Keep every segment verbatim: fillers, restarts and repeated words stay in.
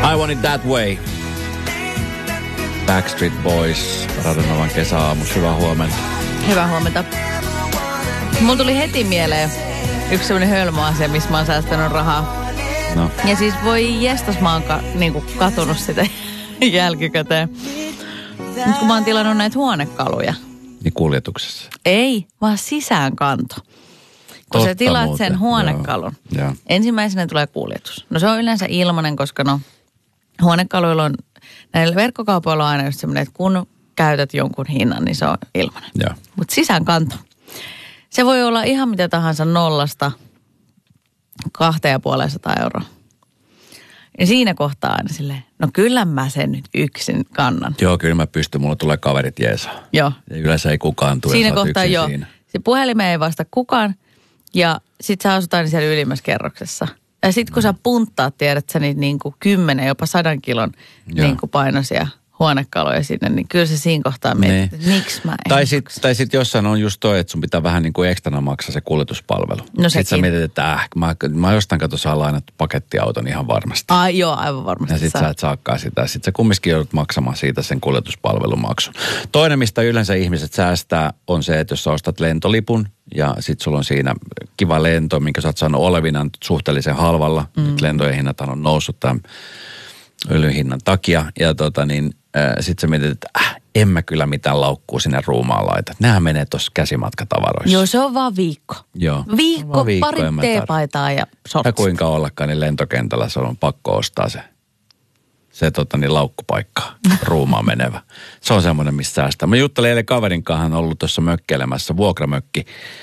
I Want It That Way. Backstreet Boys, Radionovan kesäaamus. Hyvää huomenta. Hyvää huomenta. Mulla tuli heti mieleen yksi sellainen hölmö asia, missä mä oon säästänyt rahaa. No. Ja siis voi jestas, mä oon ka, niinku katunut sitä jälkikäteen. Nyt kun mä oon tilannut näitä huonekaluja. Niin kuljetuksessa? Ei, vaan sisäänkanto. Kun Totta sä tilaat muuten. sen huonekalun, Joo. Joo. ensimmäisenä tulee kuljetus. No se on yleensä ilmainen, koska no huonekaluilla on, näillä verkkokaupoilla on aina just semmoinen, että kun käytät jonkun hinnan, niin se on ilmainen. Mutta sisäänkanto. Se voi olla ihan mitä tahansa nollasta kahteen ja puoleen sataa euroa. Ja siinä kohtaa aina silleen, no kyllä mä sen nyt yksin kannan. Joo, kyllä mä pystyn. Mulla tulee kaverit jeesaa. Joo. Ja yleensä ei kukaan tule. Siinä kohtaa joo. Siinä. Se puhelimeen ei vasta kukaan. Ja sit sä asut aina siellä ylimmässä kerroksessa. Ja sit kun sä punttaat, tiedät sä niitä niinku kymmenen, jopa sadan kilon niinku painoisia huonekaluja sinne, niin kyllä se siinä kohtaa mietit, että miksi mä en. Tai sitten tai sit jossain on just toi, että sun pitää vähän niin kuin ekstrana maksaa se kuljetuspalvelu. No sitten sä mietit, että äh, mä, mä jostain kato saa lainattu pakettiauton ihan varmasti. Ai joo, aivan varmasti. Ja sitten sä et saakaan sitä. Sitten sä kumminkin joudut maksamaan siitä sen kuljetuspalvelumaksun. Toinen, mistä yleensä ihmiset säästää, on se, että jos sä ostat lentolipun ja sitten sulla on siinä kiva lento, minkä sä oot saanut olevinaan suhteellisen halvalla. Mm. Nyt lentojen hinnat on noussut tämän öljyn hinnan takia. Ja tota niin, äh, sitten sä mietit, että äh, en mä kyllä mitään laukkuu sinne ruumaan laita. Nämä menee tuossa käsimatkatavaroissa. Joo, se on vaan viikko. Joo. Viikko, viikko pari teepaitaa ja sortsit. Ja kuinka ollakaan, niin lentokentällä se on pakko ostaa se, se tota niin, laukkupaikka ruumaan menevä. Se on semmoinen, mistä säästää. Mä juttelin eilen kaverin kanssa, hän on ollut tuossa mökkeilemässä, vuokramökki.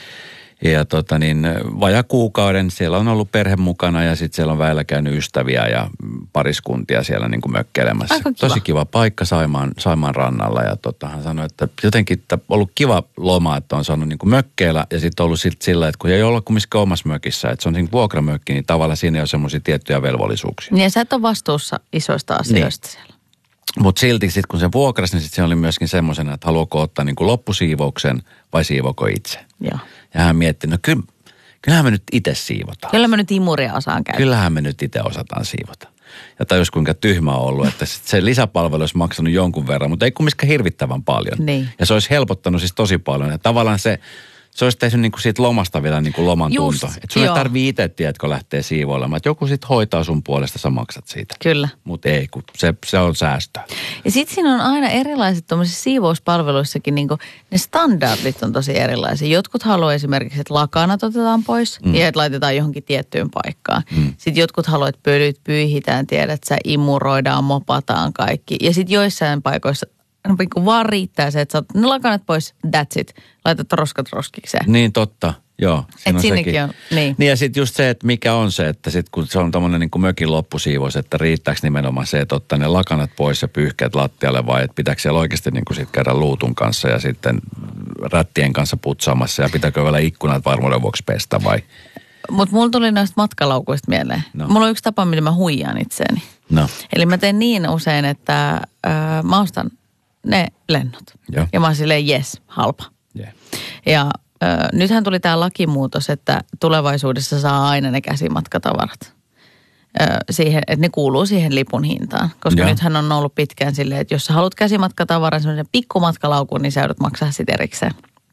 Ja tota niin, vajaa kuukauden, siellä on ollut perhe mukana ja sitten siellä on väillä käynyt ystäviä ja pariskuntia siellä niin kuin mökkeilemässä. Kiva. Tosi kiva paikka Saimaan, Saimaan rannalla ja tota, hän sanoi, että jotenkin että ollut kiva loma, että on saanut niin kuin mökkeillä ja sitten ollut sit sillä, että kun ei olla kumminkin omassa mökissä, että se on niin vuokramökki, niin tavallaan siinä ei ole semmoisia tiettyjä velvollisuuksia. Niin ja sä et ole vastuussa isoista asioista niin siellä. Mutta silti sitten kun se vuokrasi, niin sitten se oli myöskin semmoisena, että haluatko ottaa niin kuin loppusiivouksen vai siivoko itse. Joo. Ja hän mietti, no kyllä, kyllähän me nyt itse siivotaan. Kyllä me nyt imuria osaan käyttää. Kyllähän me nyt itse osataan siivota. Ja tajus kuinka tyhmä on ollut, että se lisäpalvelu olisi maksanut jonkun verran, mutta ei kumminkaan hirvittävän paljon. Niin. Ja se olisi helpottanut siis tosi paljon. Ja tavallaan se, se olisi tehnyt niinku siitä lomasta vielä niinku loman Just, tunto. Että sun ei tarvitse itse, tiedätkö, lähteä siivoilemaan. Että joku sitten hoitaa sun puolesta, sä maksat siitä. Kyllä. Mutta ei, kun se, se on säästöä. Ja sitten siinä on aina erilaiset tuommoisissa siivouspalveluissakin, niin ne standardit on tosi erilaisia. Jotkut haluaa esimerkiksi, että lakanat otetaan pois mm. ja että laitetaan johonkin tiettyyn paikkaan. Mm. Sitten jotkut haluaa, että pölyt pyyhitään, tiedät, että sä imuroidaan, mopataan kaikki. Ja sitten joissain paikoissa niin vaan riittää se, että sä oot ne lakanat pois, that's it. Laitat roskat roskikseen. Niin totta, joo. Että sinnekin on, niin. Niin ja sitten just se, että mikä on se, että sit kun se on tommonen niin kuin mökin loppusiivous, että riittääkö nimenomaan se, että ottaa ne lakanat pois ja pyyhkeät lattialle vai että pitääkö siellä oikeasti niin kuin sit käydä luutun kanssa ja sitten rättien kanssa putsaamassa ja pitääkö vielä ikkunat varmuuden vuoksi pestä vai? Mutta mulla tuli noista matkalaukuista mieleen. No. Mulla on yksi tapa, miten mä huijaan itseäni. No. Eli mä teen niin usein, että äh, mä ostan ne lennot. Ja, ja mä oon silleen, jes, halpa. Yeah. Ja äh, nythän tuli tää lakimuutos, että tulevaisuudessa saa aina ne käsimatkatavarat. Äh, siihen, että ne kuuluu siihen lipun hintaan. Koska ja. nythän on ollut pitkään silleen, että jos sä haluat käsimatkatavaran, semmoisen pikkumatkalaukun, niin sä joudut maksaa sit erikseen.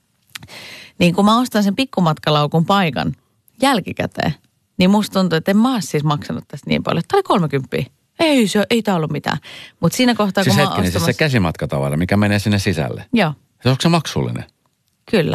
Niin kun mä ostan sen pikkumatkalaukun paikan jälkikäteen, niin musta tuntuu, että en mä oon siis maksanut tästä niin paljon. Tää oli kolmekymppiä. Ei, se, ei tää ollut mitään. Mutta siinä kohtaa, siis kun hetkinen, mä ostamassa... siis se käsimatkatavara, mikä menee sinne sisälle? Joo. Se onko se maksullinen? Kyllä.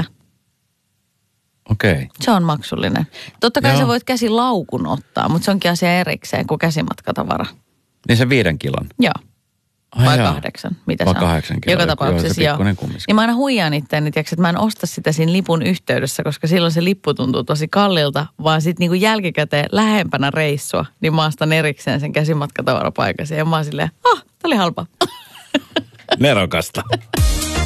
Okei. Okay. Se on maksullinen. Totta kai Joo. sä voit käsilaukun ottaa, mutta se onkin asia erikseen kuin käsimatkatavara. Niin se viiden kilon? Joo. Ai vai jaa. kahdeksan, mitä vai se on. kahdeksan kiloa. Joka tapauksessa, joo. joo. Niin mä aina huijaan itseäni, että mä en osta sitä siinä lipun yhteydessä, koska silloin se lippu tuntuu tosi kallilta, vaan sitten niinku jälkikäteen lähempänä reissua, niin mä ostan erikseen sen käsimatkatavarapaikan. Ja mä oon silleen, ah, tää oli halpa. Nerokasta.